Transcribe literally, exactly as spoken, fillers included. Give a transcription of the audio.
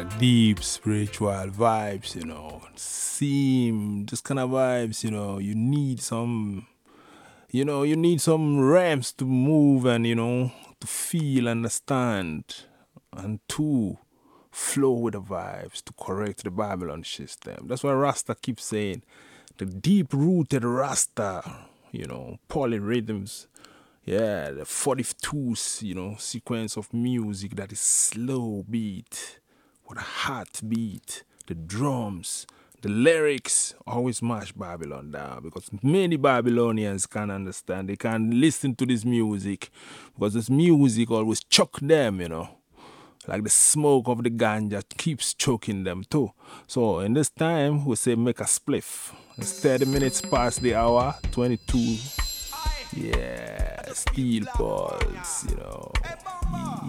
deep spiritual vibes, you know, seem this kind of vibes, you know, you need some, you know, you need some ramps to move and, you know, to feel, understand, and to flow with the vibes to correct the Babylon system. That's why Rasta keeps saying the deep rooted Rasta, you know, polyrhythms. Yeah, the forty-two, you know, sequence of music that is slow beat with a heartbeat, the drums, the lyrics always mash Babylon down because many Babylonians can't understand. They can't listen to this music because this music always choke them, you know. Like the smoke of the ganja keeps choking them too. So in this time, we say make a spliff. It's thirty minutes past the hour, twenty-two. Yeah, steel balls, you know.